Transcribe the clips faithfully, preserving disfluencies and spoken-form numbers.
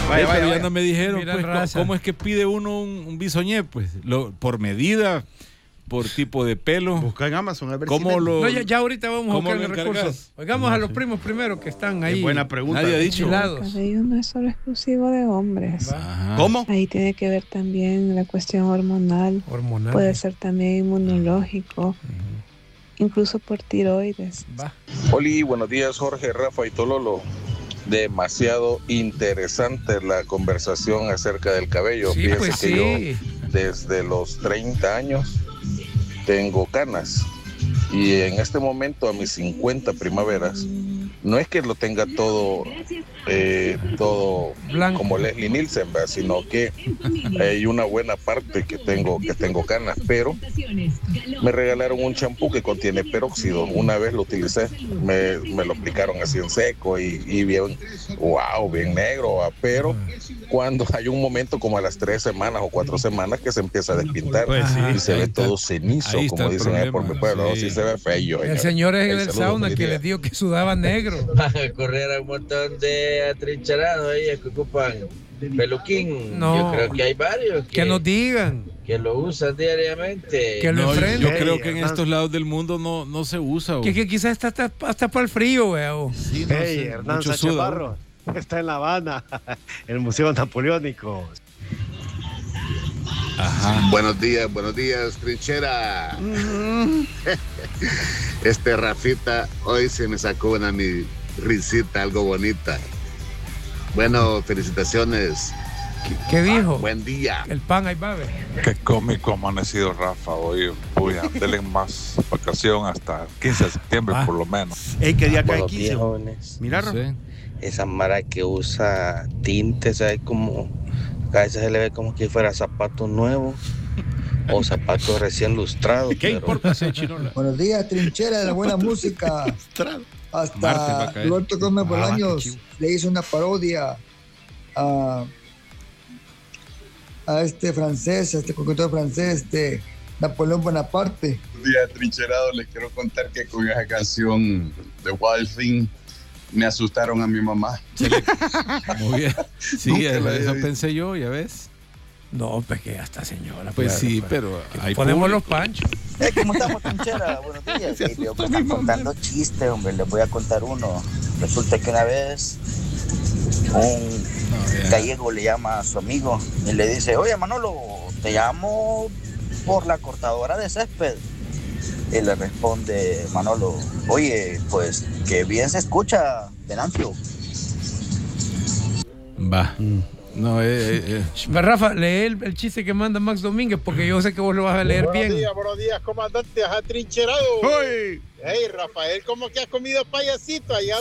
Vaya, vaya, pero ya vaya. no me dijeron, Mira pues, raza. ¿cómo es que pide uno un, un bisoñé? Pues, lo, por medida, por tipo de pelo. Busca en Amazon a ver ¿Cómo si ven. lo, No, ya, ya ahorita vamos a ¿cómo buscar lo el encargas? recurso. Oigamos No, a los sí. primos primero que están Qué ahí. buena pregunta. Nadie ha dicho. El Enchilados. cabello no es solo exclusivo de hombres. Ajá. ¿Cómo? Ahí tiene que ver también la cuestión hormonal. Hormonal. Puede ser también inmunológico, incluso por tiroides. Va. Oli, buenos días, Jorge, Rafa y Tololo. Demasiado interesante la conversación acerca del cabello. Sí, Fíjense pues que sí. yo desde los treinta años tengo canas y en este momento a mis cincuenta primaveras no es que lo tenga todo eh, todo Blanco. como Leslie Nielsen, ¿verdad? Sino que hay una buena parte que tengo que tengo canas, pero me regalaron un champú que contiene peróxido. Una vez lo utilicé, me, me lo aplicaron así en seco y, y bien, wow, bien negro, ¿va? Pero cuando hay un momento como a las tres semanas o cuatro semanas que se empieza a despintar Pues sí, y se ahí ve está. todo cenizo, Ahí está como el dicen ahí por problema, mi pueblo, sí. sí se ve feo. El señor es Hey, del saludos, sauna feliz que día. les dijo que sudaba negro. Van a correr a un montón de atrincherados ahí que ocupan peluquín. No. Yo creo que hay varios que, Que nos digan. que lo usan diariamente. Que lo No, enfrenten. yo Hey, creo que en Hernán. estos lados del mundo no, no se usa. o- Que, que quizás está hasta, hasta para el frío, weón. Sí, no Hey, sé, Hernán mucho Sánchez suda. Barro está en La Habana, el Museo Napoleónico. Ajá. Buenos días, buenos días, trinchera. Este Rafita hoy se me sacó una mi risita algo bonita. Bueno, felicitaciones. ¿Qué, qué dijo? Buen día. El pan ahí va, ve. Qué cómico ha amanecido Rafa hoy. Voy a darle más vacación hasta el quince de septiembre Ah. por lo menos. Ey, ¿qué día cae Buenos días, quince? jóvenes. Mira, No Rafa. sé. Esa mara que usa tintes, ¿sabes? Como a veces se le ve como que fuera zapato nuevo o zapato recién lustrado. ¿Qué pero importa si es chinola? Buenos días, trinchera de la buena música. Martes va a Hasta caer. Roberto Gómez Ah, Bolaños qué chivo. le hizo una parodia a, a este francés, a este coqueteo francés de Napoleón Bonaparte. Buenos días, trincherados. Les quiero contar que con esa canción de Wild Thing me asustaron a mi mamá. Muy bien. Sí, Nunca la eso, había eso visto. pensé yo, ya ves. No, pues que ya está, señora. Pues claro, sí, pues. pero hay Ponemos los público. panchos. Eh, ¿Cómo estamos, trinchera? Buenos días. Se Eh, veo que asustó mi están mamá. contando chistes, hombre. Les voy a contar uno. Resulta que una vez un No, ya. gallego le llama a su amigo y le dice, oye, Manolo, te llamo por la cortadora de césped. Y le responde Manolo, oye, pues que bien se escucha, Venancio. Va. No, eh, eh, eh. Rafa, lee el, el chiste que manda Max Domínguez porque yo sé que vos lo vas a leer Buenos bien. días, buenos días, comandante, atrincherado. ¡Oy! Hey, Rafael, ¿cómo que has comido payasito allá?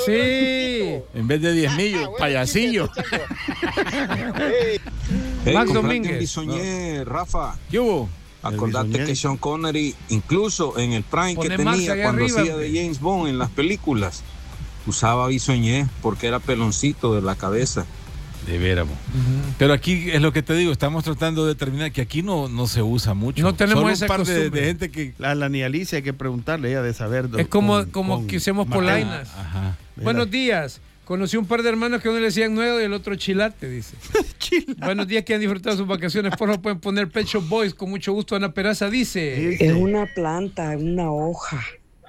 Sí. En vez de diezmillo, Ah, bueno, payasillo. chiste, chango. Hey, Hey, Max Domínguez. bisoñé, Rafa. ¿Qué hubo? Acordate bisoñé. que Sean Connery, incluso en el prime Pone que Max tenía allá cuando arriba, hacía de hombre. James Bond en las películas, usaba bisoñé porque era peloncito de la cabeza. De veras. Pero aquí es lo que te digo, estamos tratando de determinar que aquí no, no se usa mucho. No tenemos Solo esa un par de, costumbre. de gente que... La, la ni Alicia hay que preguntarle, ella de saber. Es como, con- como con que usemos Mateo. polainas. Ajá. Buenos días. Conocí un par de hermanos que uno le decían nuevo y el otro chilate, dice. Buenos días, que han disfrutado sus vacaciones. Por favor, pueden poner Pet Shop Boys con mucho gusto. Ana Peraza dice. Dice, Es una planta, una hoja.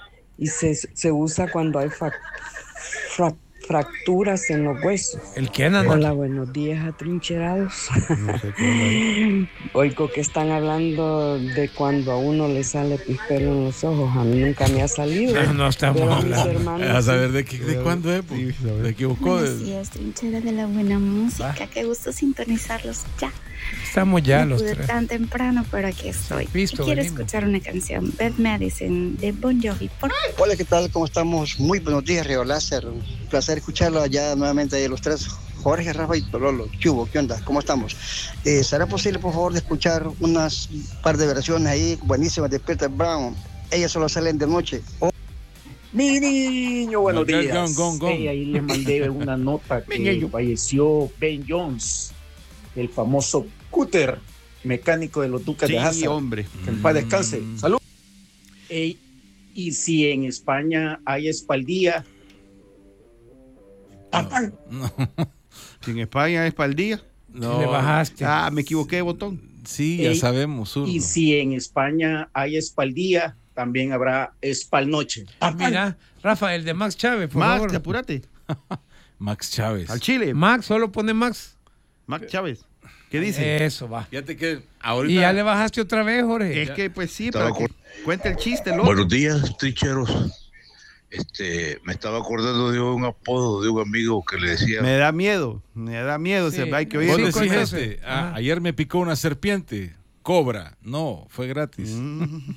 Y se, se usa cuando hay fra- fra- fracturas en los huesos. ¿El qué, Nana? Hola, buenos días, atrincherados. no sé qué Oigo que están hablando de cuando a uno le sale pelo en los ojos. A mí nunca me ha salido. No, no estamos Pero a mis hablando. hermanos A sí. saber de, qué, de cuándo es, pues. ¿De qué buscó? Buenos De- días, trinchera de la buena música. Qué gusto sintonizarlos ya. Estamos ya No los pude tres. tan temprano, pero aquí estoy. Visto, Y quiero venimos. escuchar una canción, Bad Medicine, de Bon Jovi. Por Hola, ¿qué tal? ¿Cómo estamos? Muy buenos días, Río Láser. Un placer escucharlo allá nuevamente ahí los tres. Jorge, Rafa y Tololo. ¿Qué hubo? ¿Qué onda? ¿Cómo estamos? Eh, ¿Será posible, por favor, de escuchar unas par de versiones ahí buenísimas de Peter Brown? Ellas solo salen de noche. Oh. Mi niño, buenos Gong, días. gong, gong, gong. Hey, ahí les mandé una nota que falleció Ben Jones, el famoso cúter mecánico de los Ducas Sí, de Hazzard. hombre. Que en paz descanse. Salud. Hey, y si en España hay espaldilla, ¡tatán! No. Si en España es para el día. No. Le bajaste. Ah, me equivoqué de botón. Sí, ya Ey, sabemos. Zurdo. Y si en España hay espaldía, también habrá espalnoche. Ah, mira, Rafa, el de Max Chávez, por Max, favor. apúrate. Max Chávez. Al Chile. Max, solo pone Max. Max Chávez. ¿Qué dice? Eso va. Fíjate que ahorita. Y ya le bajaste otra vez, Jorge. Es que, pues sí, Estaba para que cuente el chiste, loco. Buenos días, tricheros. Este, me estaba acordando de un apodo de un amigo que le decía. Me da miedo, me da miedo, Sí. se hay que oír. Vos Sí, decís conoce. este, ah, Ajá. ayer me picó una serpiente. Cobra. No, fue gratis. Mm.